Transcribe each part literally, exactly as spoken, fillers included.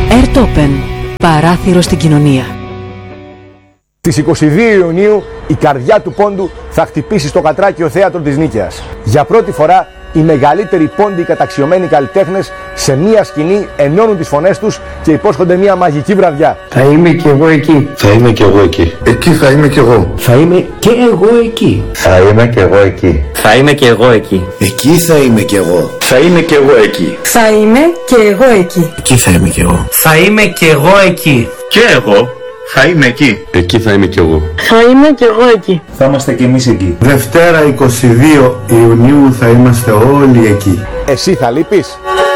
Airtopen. Παράθυρο στην κοινωνία. Στις είκοσι δύο Ιουνίου η καρδιά του πόντου θα χτυπήσει στο Κατράκιο Θέατρο της Νίκαιας. Για πρώτη φορά οι μεγαλύτεροι πόντιοι καταξιωμένοι καλλιτέχνες σε μία σκηνή ενώνουν τις φωνές τους και υπόσχονται μία μαγική βραδιά. Θα είμαι κι εγώ εκεί. Θα είμαι κι εγώ εκεί. Εκεί θα είμαι κι εγώ. Θα είμαι και εγώ εκεί. Θα είμαι κι εγώ εκεί. Θα είμαι κι εγώ εκεί. Εκεί θα είμαι κι εγώ. Θα είμαι κι εγώ εκεί. Θα είμαι και εγώ εκεί. Εκεί θα είμαι κι εγώ. Θα είμαι κι εγώ εκεί. Και εγώ θα είμαι εκεί. Εκεί θα είμαι κι εγώ. Θα είμαι κι εγώ εκεί. Θα είμαστε κι εμείς εκεί. Δευτέρα είκοσι δύο Ιουνίου θα είμαστε όλοι εκεί. Εσύ θα λείπεις?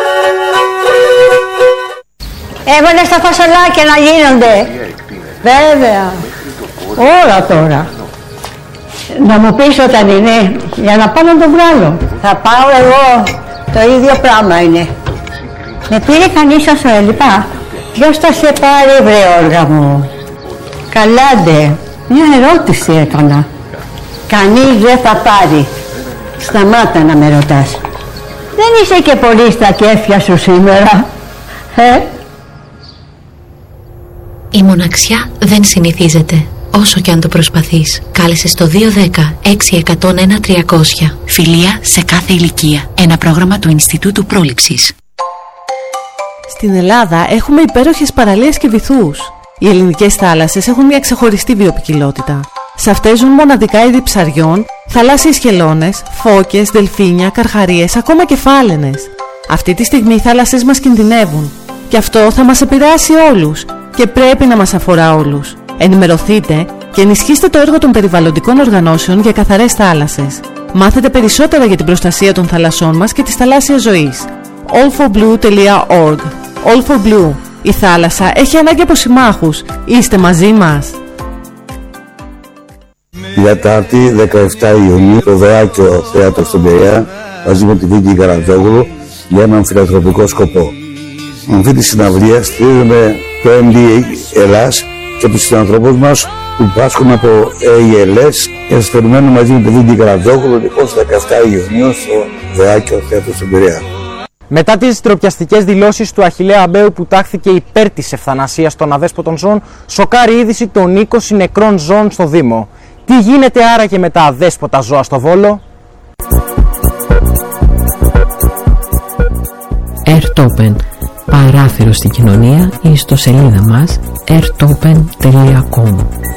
Έβαλε στα φασολάκια να γίνονται. Βέβαια. Όλα τώρα. Να μου πεις όταν είναι, για να πάω να το βγάλω. Θα πάω εγώ. Το ίδιο πράγμα είναι. Με πήρε κανείς όσο έλειπα. Ποιος θα σε πάρει, βρε Όλγα μου? Καλάντε. Μια ερώτηση έκανα. Κανείς δεν θα πάρει. Σταμάτα να με ρωτάς. Δεν είσαι και πολύ στα κέφια σου σήμερα, ε? Η μοναξιά δεν συνηθίζεται, όσο και αν το προσπαθείς. Κάλεσε στο δύο ένα μηδέν έξι ένα μηδέν ένα τριακόσια. Φιλία σε κάθε ηλικία. Ένα πρόγραμμα του Ινστιτούτου Πρόληψης. Στην Ελλάδα έχουμε υπέροχες παραλίες και βυθούς. Οι ελληνικές θάλασσες έχουν μια ξεχωριστή βιοποικιλότητα. Σε αυτές ζουν μοναδικά είδη ψαριών, θαλάσσιες χελώνες, φώκες, δελφίνια, καρχαρίες, ακόμα και φάλαινες. Αυτή τη στιγμή οι θάλασσες μας κινδυνεύουν. Και αυτό θα μας επηρεάσει όλους και πρέπει να μας αφορά όλους. Ενημερωθείτε και ενισχύστε το έργο των περιβαλλοντικών οργανώσεων για καθαρές θάλασσες. Μάθετε περισσότερα για την προστασία των θαλασσών μας και της θαλάσσιας ζωής. all for blue τελεία org. All for Blue. Η θάλασσα έχει ανάγκη από συμμάχους. Είστε μαζί μας. Τετάρτη δεκαεφτά Ιουνίου το Δράκιο Θέατρο στον Πειραιά μαζί με τη Βίκη Καρατζόγλου για έναν φιλανθρωπικό σκοπό. Με αυτή τη συναυλία στηρίζουμε το εμ ντι έι Ελλάς και τους συνανθρωπούς μας που πάσχουν από έι ελ ες και σας περιμένουμε μαζί με τη Βίκη Καρατζόγλου λοιπόν στις δεκαεφτά Ιουνίου στο Δράκιο Θέατρο στον Πειραιά. Μετά τις ντροπιαστικές δηλώσεις του Αχιλλέα Αμπαίου που τάχθηκε υπέρ της ευθανασίας των αδέσποτων ζώων, σοκάρει είδηση των είκοσι νεκρών ζώων στο Δήμο. Τι γίνεται άραγε με τα αδέσποτα ζώα στο Βόλο? Airtopen. Παράθυρο στην κοινωνία. Η ιστοσελίδα μας airtopen τελεία com.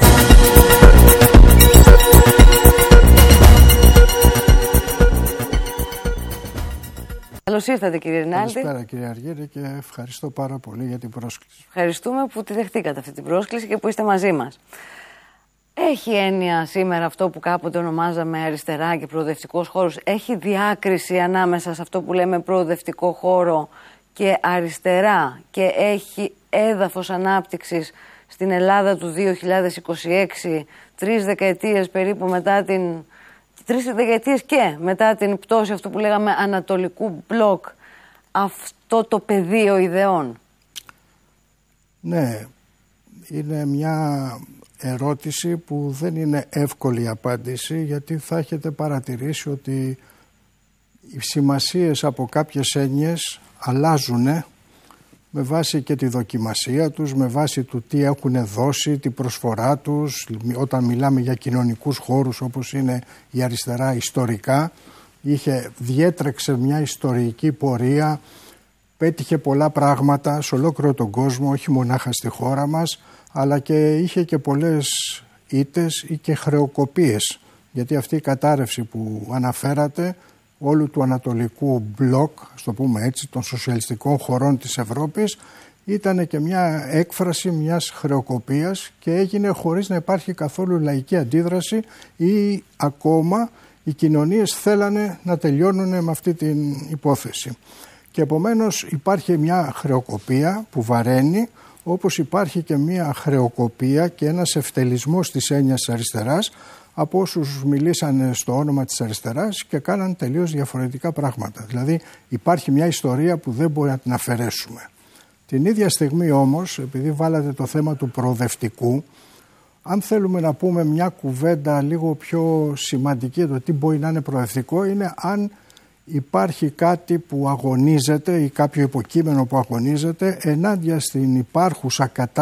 Καλώς ήρθατε, κύριε Ρινάλντι. Καλησπέρα, κύριε Αργύρη, και ευχαριστώ πάρα πολύ για την πρόσκληση. Ευχαριστούμε που τη δεχτήκατε αυτή την πρόσκληση και που είστε μαζί μας. Έχει έννοια σήμερα αυτό που κάποτε ονομάζαμε αριστερά και προοδευτικός χώρος? Έχει διάκριση ανάμεσα σε αυτό που λέμε προοδευτικό χώρο και αριστερά, και έχει έδαφος ανάπτυξης στην Ελλάδα του δύο χιλιάδες είκοσι έξι, τρεις δεκαετίες περίπου μετά την... Τρεις δεκαετίες και μετά την πτώση αυτού που λέγαμε ανατολικού μπλοκ, αυτό το πεδίο ιδεών? Ναι, είναι μια ερώτηση που δεν είναι εύκολη απάντηση, γιατί θα έχετε παρατηρήσει ότι οι σημασίες από κάποιες έννοιες αλλάζουν με βάση και τη δοκιμασία τους, με βάση του τι έχουν δώσει, τη προσφορά τους. Όταν μιλάμε για κοινωνικούς χώρους όπως είναι η αριστερά ιστορικά, είχε, διέτρεξε μια ιστορική πορεία, πέτυχε πολλά πράγματα σε ολόκληρο τον κόσμο, όχι μονάχα στη χώρα μας, αλλά και είχε και πολλές ήττες ή και χρεοκοπίες, γιατί αυτή η κατάρρευση που αναφέρατε όλου του ανατολικού μπλοκ, ας το πούμε έτσι, των σοσιαλιστικών χωρών της Ευρώπης, ήταν και μια έκφραση μιας χρεοκοπίας και έγινε χωρίς να υπάρχει καθόλου λαϊκή αντίδραση, ή ακόμα οι κοινωνίες θέλανε να τελειώνουν με αυτή την υπόθεση. Και επομένως υπάρχει μια χρεοκοπία που βαραίνει, όπως υπάρχει και μια χρεοκοπία και ένας ευτελισμός της έννοιας της αριστεράς από όσους μιλήσανε στο όνομα της αριστεράς και κάναν τελείως διαφορετικά πράγματα. Δηλαδή υπάρχει μια ιστορία που δεν μπορεί να την αφαιρέσουμε. Την ίδια στιγμή όμως, επειδή βάλατε το θέμα του προοδευτικού, αν θέλουμε να πούμε μια κουβέντα λίγο πιο σημαντική για το τι μπορεί να είναι προοδευτικό, είναι αν υπάρχει κάτι που αγωνίζεται ή κάποιο υποκείμενο που αγωνίζεται ενάντια στην υπάρχουσα κατάσταση